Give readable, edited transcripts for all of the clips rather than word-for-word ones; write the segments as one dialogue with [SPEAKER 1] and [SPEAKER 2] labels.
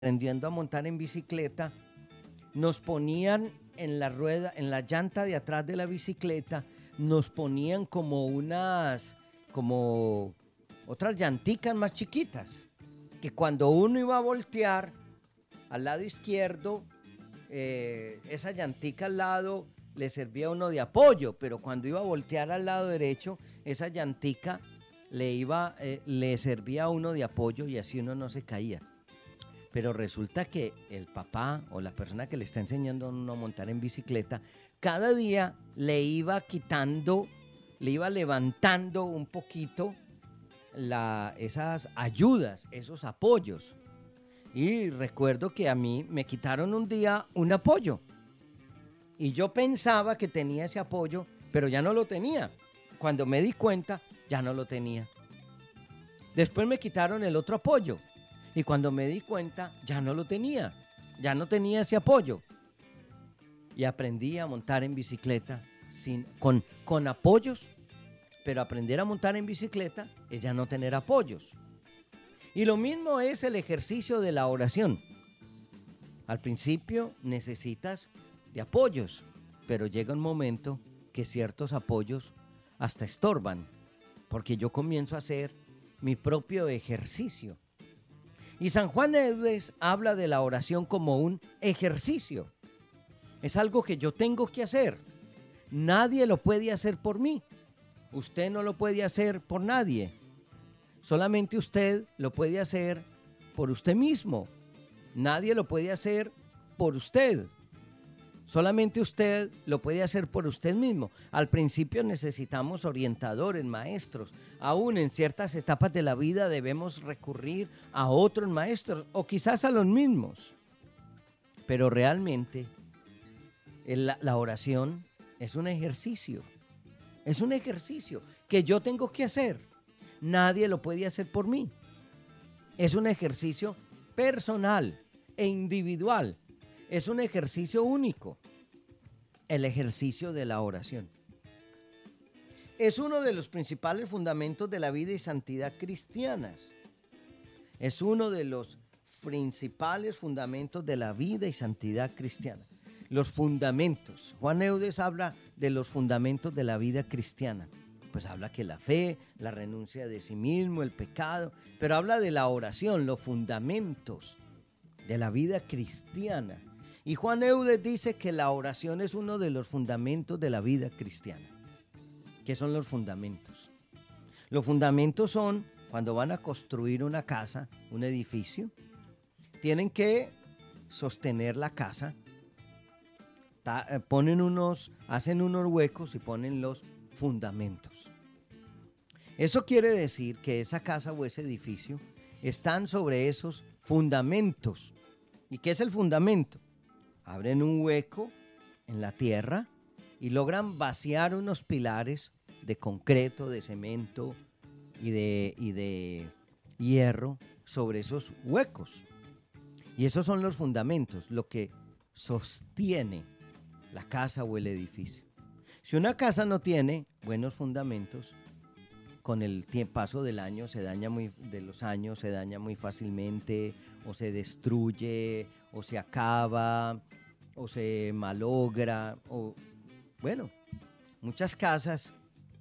[SPEAKER 1] aprendiendo a montar en bicicleta, nos ponían en la rueda, en la llanta de atrás de la bicicleta, nos ponían como otras llanticas más chiquitas, que cuando uno iba a voltear al lado izquierdo, esa llantica al lado le servía a uno de apoyo, pero cuando iba a voltear al lado derecho, esa llantica le servía a uno de apoyo y así uno no se caía. Pero resulta que el papá o la persona que le está enseñando a uno a montar en bicicleta, cada día le iba quitando, le iba levantando un poquito esas ayudas, esos apoyos. Y recuerdo que a mí me quitaron un día un apoyo. Y yo pensaba que tenía ese apoyo, pero ya no lo tenía. Cuando me di cuenta, ya no lo tenía. Después me quitaron el otro apoyo. Y cuando me di cuenta, ya no lo tenía. Ya no tenía ese apoyo. Y aprendí a montar en bicicleta con apoyos, pero aprender a montar en bicicleta es ya no tener apoyos. Y lo mismo es el ejercicio de la oración. Al principio necesitas de apoyos, pero llega un momento que ciertos apoyos hasta estorban, porque yo comienzo a hacer mi propio ejercicio. Y San Juan Eudes habla de la oración como un ejercicio. Es algo que yo tengo que hacer. Nadie lo puede hacer por mí. Usted no lo puede hacer por nadie. Solamente usted lo puede hacer por usted mismo. Nadie lo puede hacer por usted. Solamente usted lo puede hacer por usted mismo. Al principio necesitamos orientadores, maestros. Aún en ciertas etapas de la vida debemos recurrir a otros maestros o quizás a los mismos. Pero realmente la oración es un ejercicio. Es un ejercicio que yo tengo que hacer. Nadie lo puede hacer por mí. Es un ejercicio personal e individual. Es un ejercicio único. El ejercicio de la oración. Es uno de los principales fundamentos de la vida y santidad cristianas. Es uno de los principales fundamentos de la vida y santidad cristiana. Los fundamentos. Juan Eudes habla de los fundamentos de la vida cristiana. Pues habla que la fe, la renuncia de sí mismo, el pecado, pero habla de la oración, los fundamentos de la vida cristiana. Y Juan Eudes dice que la oración es uno de los fundamentos de la vida cristiana. ¿Qué son los fundamentos? Los fundamentos son cuando van a construir una casa, un edificio, tienen que sostener la casa, hacen unos huecos y ponen los fundamentos. Eso quiere decir que esa casa o ese edificio están sobre esos fundamentos. ¿Y qué es el fundamento? Abren un hueco en la tierra y logran vaciar unos pilares de concreto, de cemento y de hierro sobre esos huecos. Y esos son los fundamentos, lo que sostiene la casa o el edificio. Si una casa no tiene buenos fundamentos, con el paso del año de los años se daña muy fácilmente, o se destruye, o se acaba, o se malogra, o bueno, muchas casas,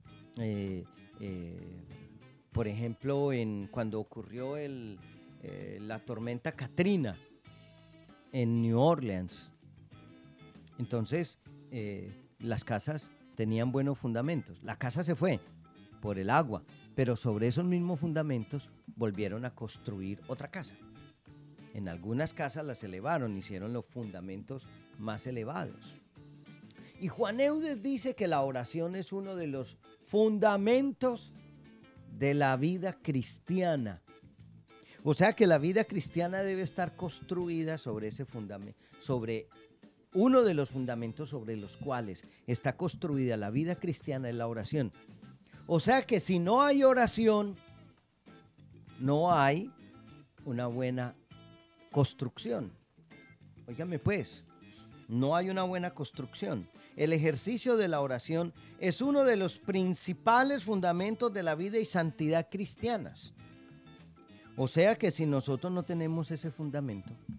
[SPEAKER 1] por ejemplo, cuando ocurrió la tormenta Katrina en New Orleans, entonces las casas tenían buenos fundamentos. La casa se fue por el agua, pero sobre esos mismos fundamentos volvieron a construir otra casa. En algunas casas las elevaron, hicieron los fundamentos más elevados. Y Juan Eudes dice que la oración es uno de los fundamentos de la vida cristiana. O sea que la vida cristiana debe estar construida sobre ese fundamento, sobre uno de los fundamentos sobre los cuales está construida la vida cristiana es la oración. O sea que si no hay oración, no hay una buena construcción. Óigame pues, no hay una buena construcción. El ejercicio de la oración es uno de los principales fundamentos de la vida y santidad cristianas. O sea que si nosotros no tenemos ese fundamento,